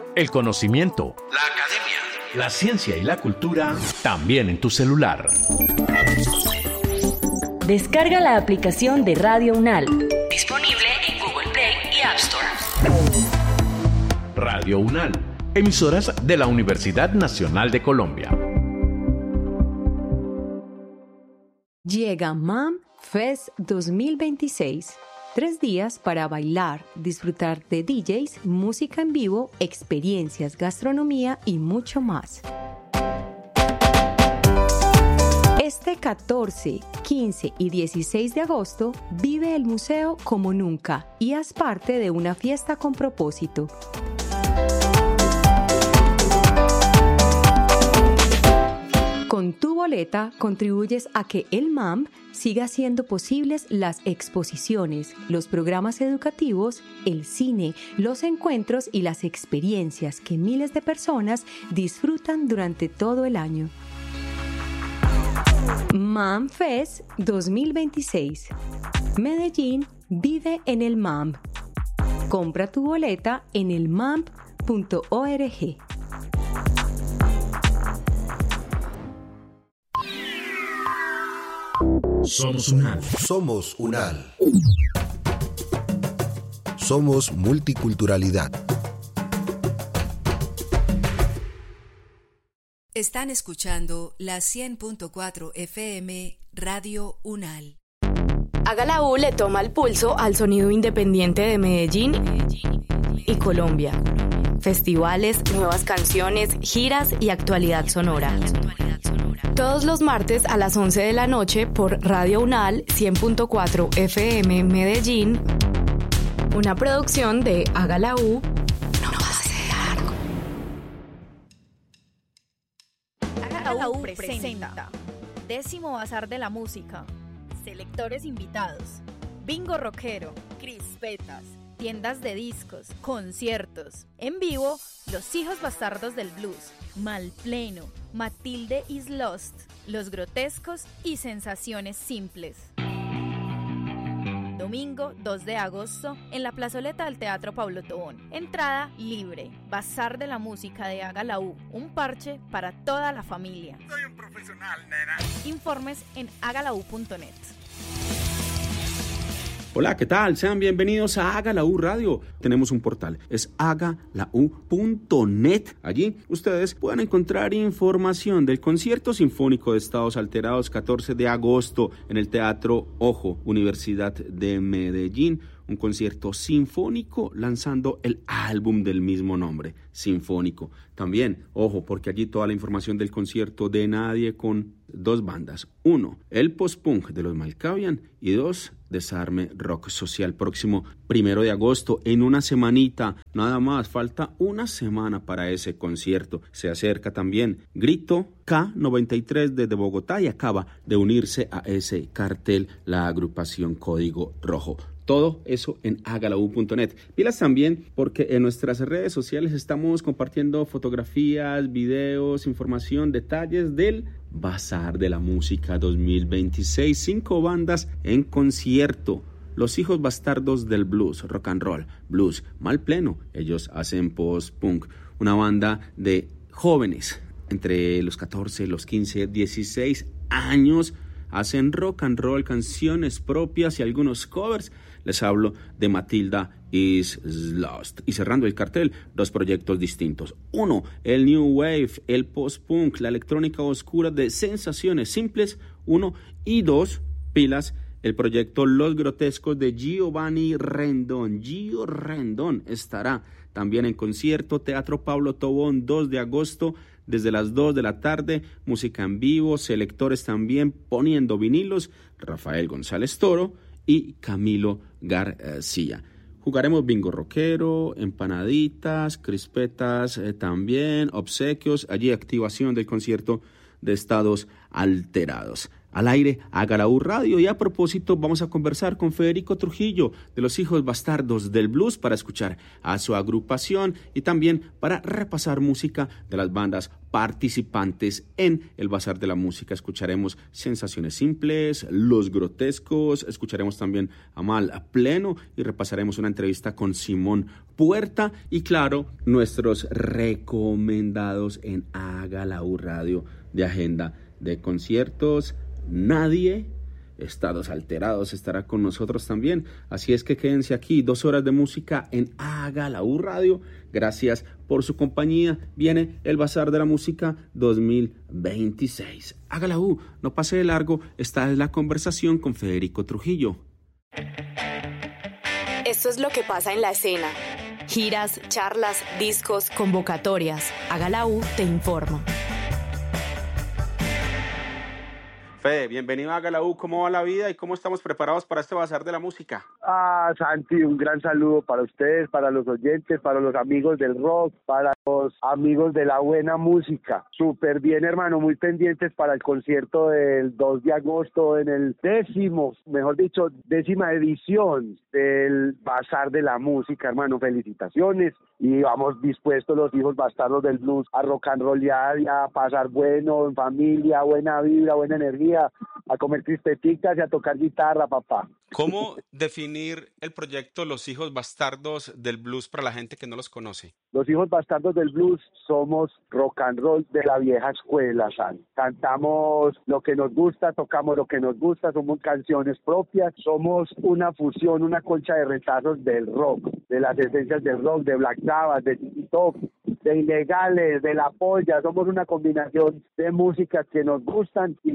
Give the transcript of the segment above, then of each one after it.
el conocimiento, la academia, la ciencia y la cultura, también en tu celular. Descarga la aplicación de Radio UNAL. Disponible en Google Play y App Store. Radio UNAL, emisoras de la Universidad Nacional de Colombia. Llega MAM Fest 2026. 3 días para bailar, disfrutar de DJs, música en vivo, experiencias, gastronomía y mucho más. Este 14, 15 y 16 de agosto vive el museo como nunca y haz parte de una fiesta con propósito. Con tu boleta contribuyes a que el MAM siga haciendo posibles las exposiciones, los programas educativos, el cine, los encuentros y las experiencias que miles de personas disfrutan durante todo el año. MAM Fest 2026. Medellín vive en el MAM. Compra tu boleta en elmamp.org. Somos UNAL. Somos UNAL. Somos multiculturalidad. Están escuchando la 100.4 FM Radio UNAL. Hágala U le toma el pulso al sonido independiente de Medellín y Colombia. Festivales, nuevas canciones, giras y actualidad sonora. Todos los martes a las 11 de la noche por Radio UNAL 100.4 FM Medellín. Una producción de Hágala U. No pase de largo. Hágala U presenta 10º Bazar de la Música. Selectores invitados. Bingo rockero. Crispetas. Tiendas de discos, conciertos. En vivo, Los Hijos Bastardos del Blues, Malpleno, Matilde is Lost, Los Grotescos y Sensaciones Simples. Domingo 2 de agosto, en la plazoleta del Teatro Pablo Tobón. Entrada libre. Bazar de la Música de Hágala U. Un parche para toda la familia. Soy un profesional, nena. Informes en hagalau.net. Hola, ¿qué tal? Sean bienvenidos a Hágala U Radio. Tenemos un portal, es hagalau.net. Allí ustedes pueden encontrar información del concierto sinfónico de Estados Alterados 14 de agosto en el Teatro Ojo, Universidad de Medellín. Un concierto sinfónico lanzando el álbum del mismo nombre, Sinfónico. También, ojo, porque allí toda la información del concierto de Nadie con 2 bandas. 1, el post-punk de los Malkavian y 2, Desarme Rock Social. Próximo 1 de agosto, en una semanita, nada más, falta una semana para ese concierto. Se acerca también Grito K93 desde Bogotá y acaba de unirse a ese cartel la agrupación Código Rojo. Todo eso en hagalau.net. Pilas también porque en nuestras redes sociales estamos compartiendo fotografías, videos, información, detalles del Bazar de la Música 2026. 5 bandas en concierto. Los Hijos Bastardos del Blues, Rock and Roll, Blues, Malpleno. Ellos hacen post-punk. Una banda de jóvenes entre los 14, los 15, 16 años. Hacen rock and roll, canciones propias y algunos covers. Les hablo de Matilda is Lost. Y cerrando el cartel, 2 proyectos distintos. 1, el New Wave, el post-punk, la electrónica oscura de Sensaciones Simples. 1 y 2, pilas, el proyecto Los Grotescos de Giovanni Rendón. Gio Rendón estará también en concierto. Teatro Pablo Tobón, 2 de agosto. Desde las 2 de la tarde, música en vivo, selectores también poniendo vinilos, Rafael González Toro y Camilo García. Jugaremos bingo rockero, empanaditas, crispetas también, obsequios, allí activación del concierto de Estados Alterados. al aire Hágala U Radio. Y a propósito, vamos a conversar con Federico Trujillo de los Hijos Bastardos del Blues para escuchar a su agrupación y también para repasar música de las bandas participantes en el Bazar de la Música. Escucharemos Sensaciones Simples, Los Grotescos, escucharemos también a Mal Pleno y repasaremos una entrevista con Simón Puerta y claro, nuestros recomendados en Hágala U Radio de agenda de conciertos. Nadie, Estados Alterados, estará con nosotros también. Así es que quédense aquí, 2 horas de música en Hágala U Radio. Gracias por su compañía. Viene el Bazar de la Música 2026. Hágala U, no pase de largo. Esta es la conversación con Federico Trujillo. Esto es lo que pasa en la escena. Giras, charlas, discos, convocatorias. Hágala U te informa. Fede, bienvenido a Hágala U. ¿Cómo va la vida y cómo estamos preparados para este Bazar de la Música? Santi, un gran saludo para ustedes, para los oyentes, para los amigos del rock, para los amigos de la buena música. Súper bien, hermano, muy pendientes para el concierto del 2 de agosto en el 10ª edición del Bazar de la Música, hermano. Felicitaciones y vamos dispuestos los Hijos Bastardos del Blues a rock and rollear y a pasar bueno, en familia, buena vibra, buena energía, a comer crispeticas y a tocar guitarra, papá. ¿Cómo definir el proyecto Los Hijos Bastardos del Blues para la gente que no los conoce? Los Hijos Bastardos del Blues somos rock and roll de la vieja escuela, San. Cantamos lo que nos gusta, tocamos lo que nos gusta, somos canciones propias, somos una fusión, una concha de retazos del rock, de las esencias del rock, de Black Sabbath, de Tiki Top, de Ilegales, de La Polla. Somos una combinación de música que nos gustan y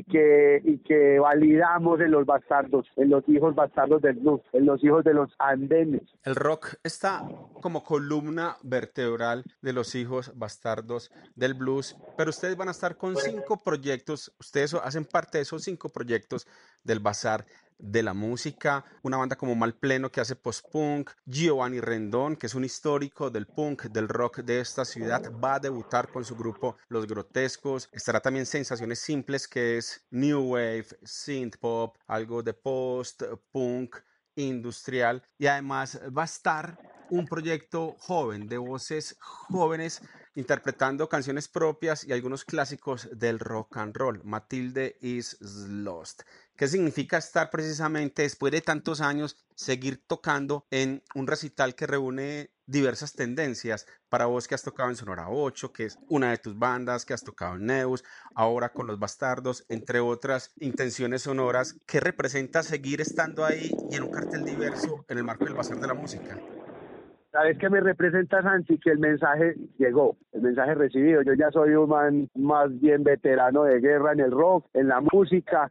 que validamos en los bastardos, en los Hijos Bastardos del Blues, en los hijos de los andenes. El rock está como columna vertebral de los Hijos Bastardos del Blues, pero ustedes van a estar con 5 proyectos, ustedes hacen parte de esos 5 proyectos del Bazar de la Música, una banda como Mal Pleno que hace post-punk, Giovanni Rendón, que es un histórico del punk, del rock de esta ciudad, va a debutar con su grupo Los Grotescos. Estará también Sensaciones Simples, que es New Wave, Synth Pop, algo de post-punk industrial, y además va a estar un proyecto joven, de voces jóvenes, interpretando canciones propias y algunos clásicos del rock and roll. Matilde is Lost. ¿Qué significa estar precisamente después de tantos años, seguir tocando en un recital que reúne diversas tendencias? Para vos que has tocado en Sonora 8, que es una de tus bandas, que has tocado en Neus, ahora con Los Bastardos, entre otras intenciones sonoras, ¿qué representa seguir estando ahí y en un cartel diverso en el marco del Bazar de la Música? ¿Sabes qué me representa, Santi? Que el mensaje llegó, el mensaje recibido. Yo ya soy un man más bien veterano de guerra en el rock, en la música,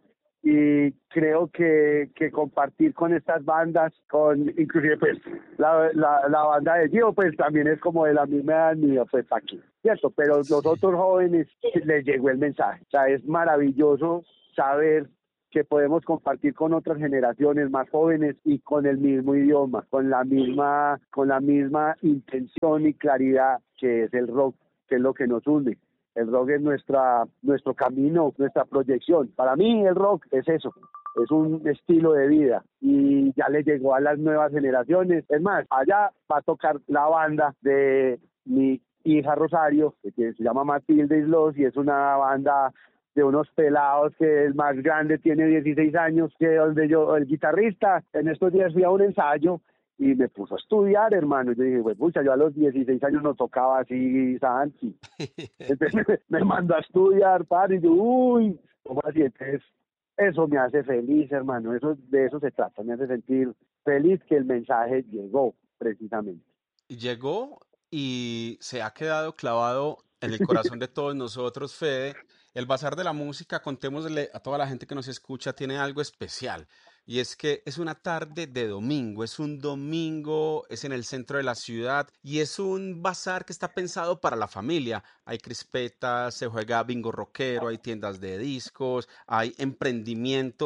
y creo que compartir con estas bandas, inclusive pues la banda de Gio, pues también es como de la misma edad mía, pues aquí, ¿cierto? Pero los otros jóvenes les llegó el mensaje. O sea, es maravilloso saber que podemos compartir con otras generaciones más jóvenes y con el mismo idioma, con la misma intención y claridad que es el rock, que es lo que nos une. El rock es nuestro camino, nuestra proyección. Para mí el rock es eso, es un estilo de vida y ya le llegó a las nuevas generaciones. Es más, allá va a tocar la banda de mi hija Rosario, que se llama Matilde is Lost, y es una banda de unos pelados que el más grande tiene 16 años, que donde yo, el guitarrista, en estos días fui a un ensayo y me puso a estudiar, hermano. Yo dije, pues pucha, yo a los 16 años no tocaba así, Santi. Entonces me mandó a estudiar, padre, y yo, uy, ¿cómo así? Entonces, eso me hace feliz, hermano, de eso se trata, me hace sentir feliz que el mensaje llegó, precisamente. Llegó y se ha quedado clavado en el corazón de todos nosotros, Fede. El Bazar de la Música, contémosle a toda la gente que nos escucha, tiene algo especial. Y es que es una tarde de domingo, es un domingo, es en el centro de la ciudad y es un bazar que está pensado para la familia. Hay crispetas, se juega bingo rockero, hay tiendas de discos, hay emprendimientos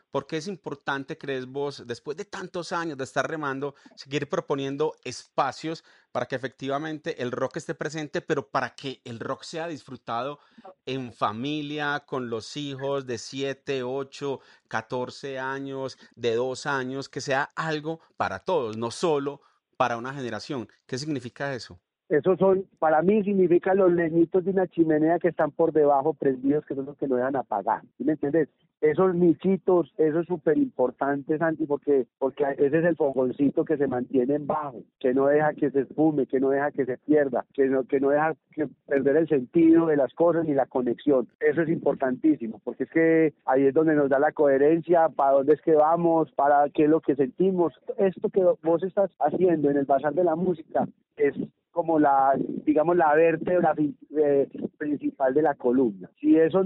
¿Por qué es importante, crees vos, después de tantos años de estar remando, seguir proponiendo espacios para que efectivamente el rock esté presente, pero para que el rock sea disfrutado en familia, con los hijos de 7, 8, 14 años, de 2 años, que sea algo para todos, no solo para una generación? ¿Qué significa eso? Esos son, para mí significan los leñitos de una chimenea que están por debajo prendidos, que son los que no dejan apagar. ¿Sí me entiendes? Esos nichitos, eso es súper importante, Santi, porque ese es el fogoncito que se mantiene en bajo, que no deja que se esfume, que no deja que se pierda, que no deja que perder el sentido de las cosas ni la conexión. Eso es importantísimo, porque es que ahí es donde nos da la coherencia, para dónde es que vamos, para qué es lo que sentimos. Esto que vos estás haciendo en el Bazar de la Música es como la vértebra principal de la columna. Si eso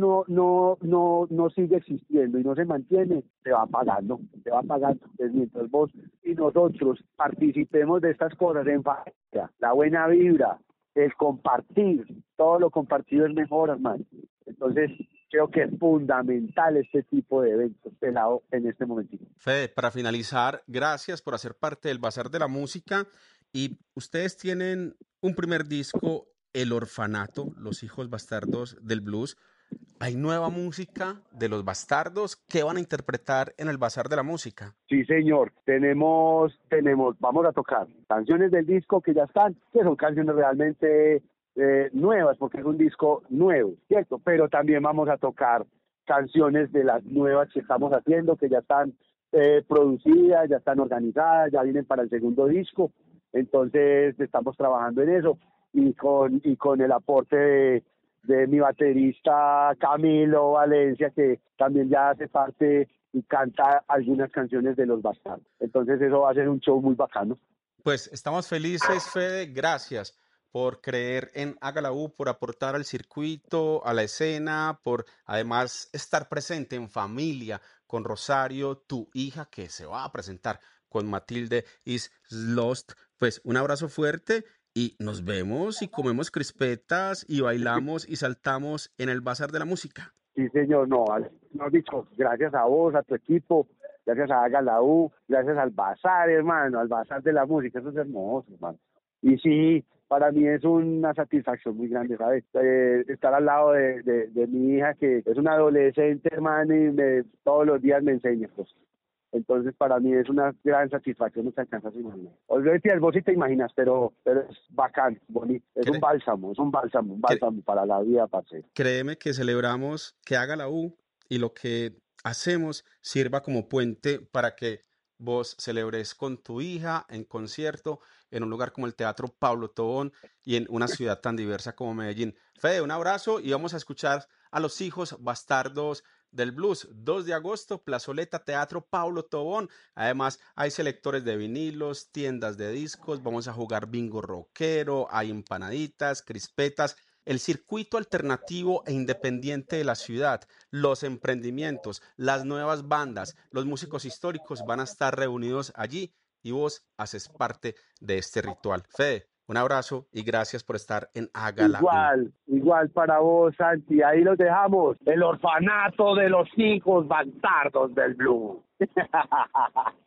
no sigue existiendo y no se mantiene, se va apagando. Entonces, mientras vos y nosotros participemos de estas cosas en familia, la buena vibra, el compartir, todo lo compartido es mejor, hermano. Entonces, creo que es fundamental este tipo de eventos pelado en este momentito. Fede, para finalizar, gracias por hacer parte del Bazar de la Música. Y ustedes tienen un primer disco, El Orfanato, Los Hijos Bastardos del Blues. ¿Hay nueva música de Los Bastardos? ¿Qué van a interpretar en el Bazar de la Música? Sí, señor. Vamos a tocar canciones del disco que ya están, que son canciones realmente nuevas, porque es un disco nuevo, ¿cierto? Pero también vamos a tocar canciones de las nuevas que estamos haciendo, que ya están producidas, ya están organizadas, ya vienen para el segundo disco. Entonces estamos trabajando en eso y con el aporte de mi baterista Camilo Valencia, que también ya hace parte y canta algunas canciones de Los Bastardos. Entonces eso va a ser un show muy bacano. Pues estamos felices, Fede. Gracias por creer en Haga la U, por aportar al circuito, a la escena, por además estar presente en familia con Rosario, tu hija, que se va a presentar con Matilde is Lost. Pues un abrazo fuerte y nos vemos y comemos crispetas y bailamos y saltamos en el Bazar de la Música. Sí, señor, no dicho, gracias a vos, a tu equipo, gracias a Haga la U, gracias al Bazar, hermano, al Bazar de la Música, eso es hermoso, hermano. Y sí, para mí es una satisfacción muy grande, ¿sabes? Estar al lado de mi hija, que es una adolescente, hermano, y todos los días me enseña cosas. Entonces, para mí es una gran satisfacción, no te alcanzas a imaginar. Olvídate, vos sí te imaginas, pero es bacán, bonito. Es un bálsamo para la vida, parcero. Créeme que celebramos que Haga la U y lo que hacemos sirva como puente para que vos celebres con tu hija en concierto en un lugar como el Teatro Pablo Tobón y en una ciudad tan diversa como Medellín. Fede, un abrazo y vamos a escuchar a Los Hijos Bastardos del Blues, 2 de agosto, Plazoleta Teatro Pablo Tobón. Además, hay selectores de vinilos, tiendas de discos, vamos a jugar bingo rockero, hay empanaditas, crispetas, el circuito alternativo e independiente de la ciudad, los emprendimientos, las nuevas bandas, los músicos históricos van a estar reunidos allí y vos haces parte de este ritual. Fede, un abrazo y gracias por estar en Haga la U. Igual para vos, Santi. Ahí los dejamos. El orfanato de los hijos bastardos del blues.